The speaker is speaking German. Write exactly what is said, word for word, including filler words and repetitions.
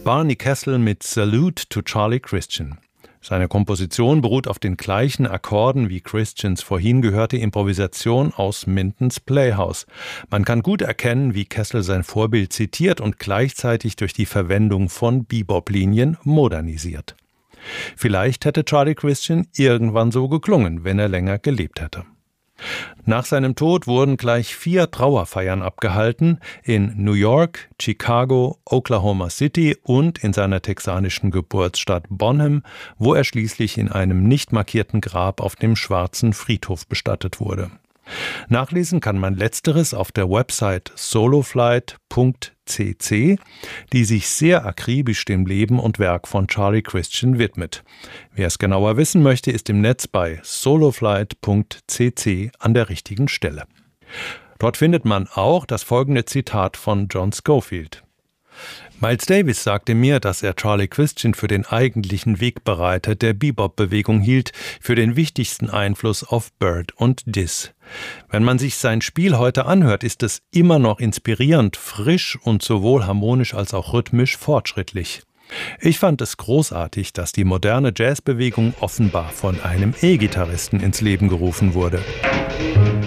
Barney Kessel mit Salute to Charlie Christian. Seine Komposition beruht auf den gleichen Akkorden wie Christians vorhin gehörte Improvisation aus Mintons Playhouse. Man kann gut erkennen, wie Kessel sein Vorbild zitiert und gleichzeitig durch die Verwendung von Bebop-Linien modernisiert. Vielleicht hätte Charlie Christian irgendwann so geklungen, wenn er länger gelebt hätte. Nach seinem Tod wurden gleich vier Trauerfeiern abgehalten in New York, Chicago, Oklahoma City und in seiner texanischen Geburtsstadt Bonham, wo er schließlich in einem nicht markierten Grab auf dem Schwarzen Friedhof bestattet wurde. Nachlesen kann man Letzteres auf der Website soloflight punkt c c, die sich sehr akribisch dem Leben und Werk von Charlie Christian widmet. Wer es genauer wissen möchte, ist im Netz bei soloflight punkt c c an der richtigen Stelle. Dort findet man auch das folgende Zitat von John Scofield. Miles Davis sagte mir, dass er Charlie Christian für den eigentlichen Wegbereiter der Bebop-Bewegung hielt, für den wichtigsten Einfluss auf Bird und Diss. Wenn man sich sein Spiel heute anhört, ist es immer noch inspirierend, frisch und sowohl harmonisch als auch rhythmisch fortschrittlich. Ich fand es großartig, dass die moderne Jazzbewegung offenbar von einem E-Gitarristen ins Leben gerufen wurde.